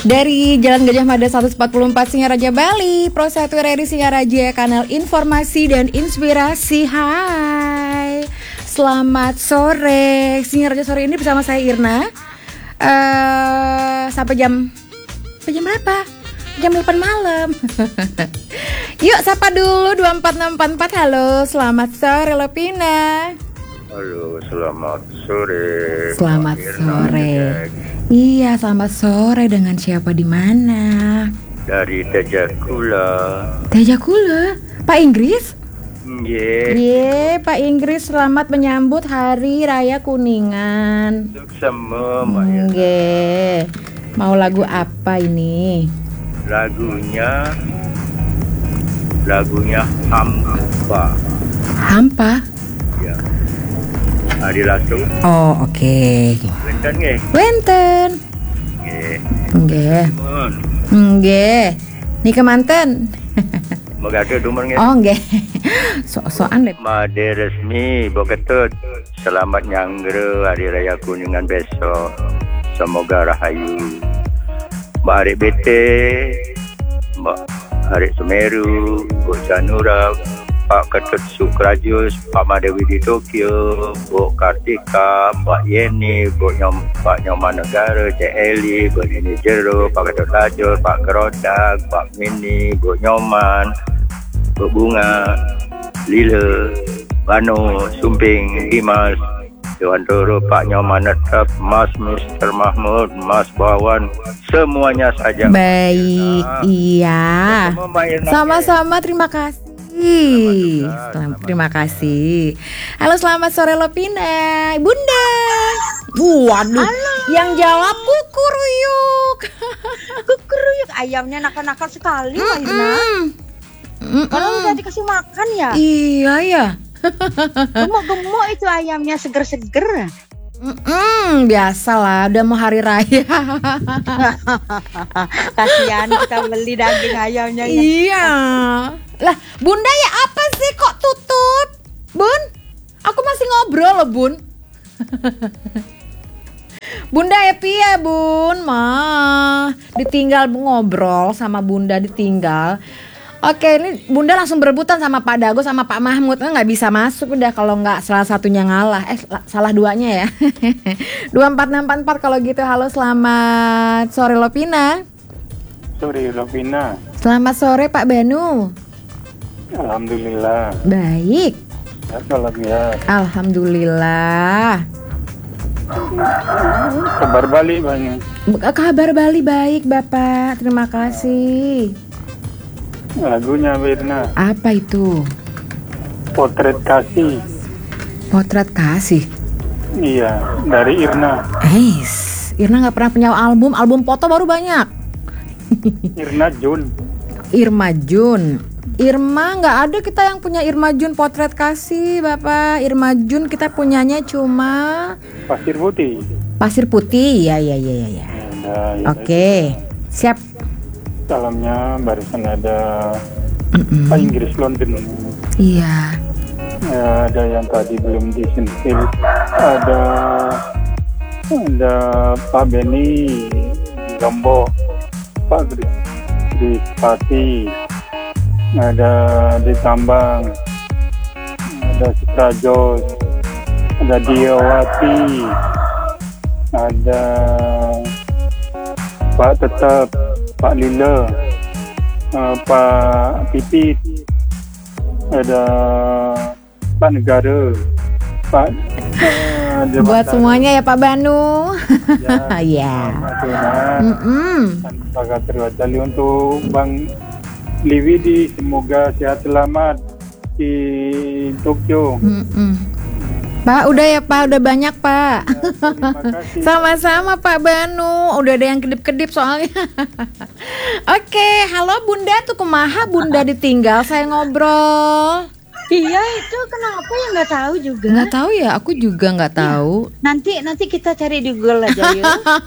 Dari Jalan Gajah Mada 144 Singaraja Bali, Pro 1 RRI Singaraja, kanal informasi dan inspirasi. Hai, selamat sore. Singaraja sore ini bersama saya Irna. Sampai jam berapa? Jam 8 malam. Yuk sapa dulu 24644. Halo, selamat sore Lopina. Halo, selamat sore. Selamat sore. Iya, selamat sore. Dengan siapa di mana? Dari Tejakula. Tejakula, Pak Inggris? Nggih. Pak Inggris, selamat menyambut Hari Raya Kuningan. Sama Mbak Irna. Nggih. Mau lagu apa ini? Lagunya Hampa. Hampa? Ya. Ari Lasso. Oh, oke. Wenten nggih. Wenten. Nggih. Nggih. Mun. Nggih. Nih kemanten. Megade dumer nggih. Oh, nggih. Sok-sokan deh. Made resmi Boketut. Selamat nyanggre Hari Raya Kuningan besok. Semoga rahayu. Mbak Arik BT, Mbak Arik Sumeru, Bu Janura, Pak Ketut Sukrajus, Pak Madewi di Tokyo, Bu Kartika, Mbak Yeni, Pak Nyoman Negara, Cik Eli, Bu Nini Jero, Pak Ketut Lajur, Pak Kerodak, Pak Mini, Bu Nyoman, Bu Bunga, Lila, Bano, Sumping, Dimas, Dewan Toro, Pak Nyoman Netap, Mas Mr. Mahmud, Mas Bawan, semuanya saja. Baik, iya. Sama-sama, terima kasih. Terima kasih. Halo, selamat sore Lopina, Bunda. Waduh, halo. Yang jawab kukuruyuk. Kukuruyuk, ayamnya nakal-nakal sekali, Mbak Irna. Kalau udah dikasih makan ya? Iya ya. Gemuk-gemuk itu ayamnya, seger-seger. Biasalah, udah mau hari raya. Kasihan kita beli daging ayamnya. Iya. Lah, Bunda ya apa sih kok tutup? Bun, aku masih ngobrol loh, Bun. Bunda happy ya, Bun? Mah, ditinggal ngobrol sama Bunda, ditinggal. Oke, ini Bunda langsung berebutan sama Pak Dago sama Pak Mahmud. Nggak bisa masuk udah kalau nggak salah satunya ngalah. Salah duanya ya. 24644 kalau gitu. Halo, selamat sore Lopina. Sore Lopina. Selamat sore Pak Banu. Alhamdulillah. Baik. Alhamdulillah. Alhamdulillah. Kabar Bali banyak. Kabar Bali baik Bapak. Terima kasih. Lagunya Wirna. Apa itu? Potret Kasih. Potret Kasih. Iya, dari Irna. Irna nggak pernah punya album foto baru banyak. Irna Jun. Irma Jun. Irma nggak ada kita yang punya Irma Jun Potret Kasih, Bapak. Irma Jun kita punyanya cuma Pasir Putih. Pasir Putih. Ya. Ya, Oke. Siap. Salamnya barusan ada Pak Inggris London. Iya. Ya, ada yang tadi belum disentil. Ada Pak Beni Lombok, Pak Gris Pati, ada di Tambang, ada Sukrajos, ada Diawati, ada Pak Tetap, Pak Lila, Pak Pipit, ada Pak Negara, Pak buat semuanya ya Pak Banu. Ya. Pak terwajali untuk Bang Liwidi, semoga sehat selamat di Tokyo. Pak, udah ya Pak, udah banyak Pak. Terima kasih. Sama-sama Pak Banu, udah ada yang kedip-kedip soalnya. Oke, halo Bunda tuh kumaha Bunda ditinggal saya ngobrol. Iya, itu kenapa ya nggak tahu juga. Nggak tahu ya, aku juga nggak tahu. Nanti kita cari di Google aja yuk.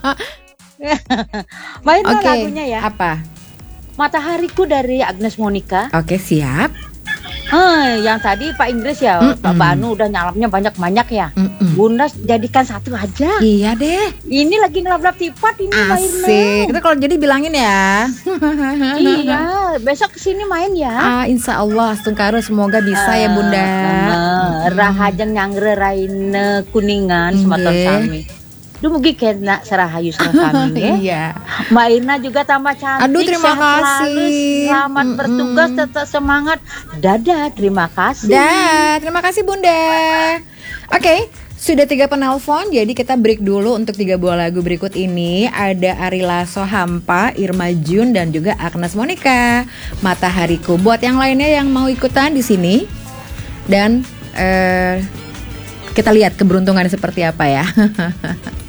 Main Oke, lagunya ya. apa? Matahariku dari Agnes Monica. Oke, siap. Yang tadi Pak Inggris ya, Pak Banu udah nyalamnya banyak-banyak ya. Bunda jadikan satu aja. Iya deh. Ini lagi ngelap-lap tipat ini Mbak Irna. Asik. Itu kalau jadi bilangin ya. Iya, besok kesini main ya. Insya Allah Astungkaro semoga bisa ya Bunda. Rahajeng nyangre raine Kuningan Sumatera Sami. Duh mugi kena serahayu sami ya. Iya. Mbak Irna juga tambah cantik. Aduh, terima sehat selalu, kasih. selamat bertugas, tetap semangat. Dadah, terima kasih. Terima kasih Bunda. Oke, sudah 3 penelpon, jadi kita break dulu untuk 3 buah lagu berikut ini. Ada Ari Lasso Hampa, Irma Jun, dan juga Agnes Monica, Matahariku. Buat yang lainnya yang mau ikutan di sini, dan kita lihat keberuntungan seperti apa ya.